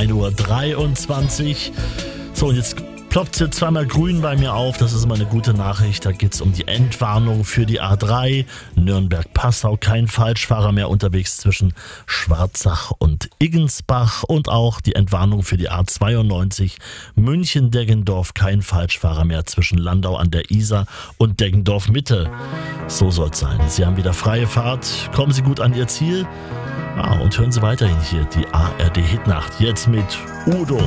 1:23 Uhr. So, und jetzt ploppt hier zweimal grün bei mir auf. Das ist immer eine gute Nachricht. Da geht es um die Endwarnung für die A3. Nürnberg-Passau. Kein Falschfahrer mehr unterwegs zwischen Schwarzach und Iggensbach. Und auch die Entwarnung für die A92 München-Deggendorf. Kein Falschfahrer mehr zwischen Landau an der Isar und Deggendorf-Mitte. So soll es sein. Sie haben wieder freie Fahrt. Kommen Sie gut an Ihr Ziel. Und hören Sie weiterhin hier die ARD Hitnacht. Jetzt mit Udo.